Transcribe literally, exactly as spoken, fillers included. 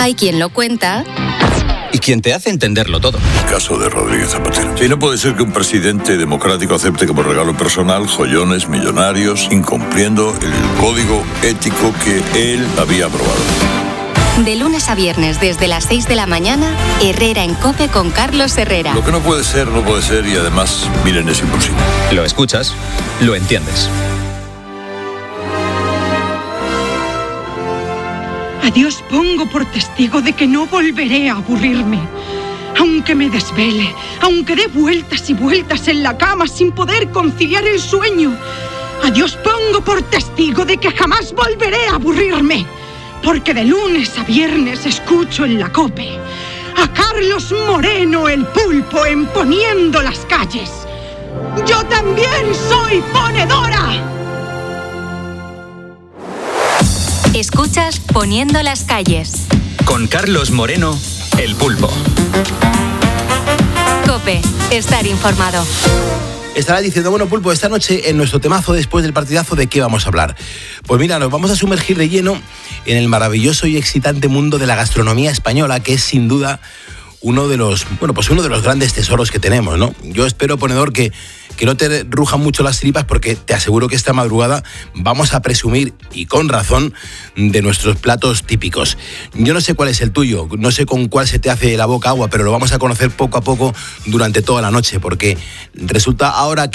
hay quien lo cuenta y quien te hace entenderlo todo. El caso de Rodríguez Zapatero. Sí, no puede ser que un presidente democrático acepte como regalo personal joyones millonarios, incumpliendo el código ético que él había aprobado. De lunes a viernes desde las seis de la mañana, Herrera en COPE con Carlos Herrera. Lo que no puede ser, no puede ser y además, miren, es imposible. Lo escuchas, lo entiendes. A Dios pongo por testigo de que no volveré a aburrirme. Aunque me desvele, aunque dé vueltas y vueltas en la cama sin poder conciliar el sueño. A Dios pongo por testigo de que jamás volveré a aburrirme. Porque de lunes a viernes escucho en la COPE a Carlos Moreno el Pulpo en Poniendo las Calles. ¡Yo también soy ponedora! Escuchas Poniendo las Calles. Con Carlos Moreno, el Pulpo. COPE, estar informado. Estará diciendo, bueno, Pulpo, esta noche en nuestro temazo después del partidazo, ¿de qué vamos a hablar? Pues mira, nos vamos a sumergir de lleno en el maravilloso y excitante mundo de la gastronomía española, que es sin duda uno de los, bueno, pues uno de los grandes tesoros que tenemos, ¿no? Yo espero, ponedor, que, que no te rujan mucho las tripas, porque te aseguro que esta madrugada vamos a presumir, y con razón, de nuestros platos típicos. Yo no sé cuál es el tuyo, no sé con cuál se te hace la boca agua, pero lo vamos a conocer poco a poco durante toda la noche, porque resulta ahora que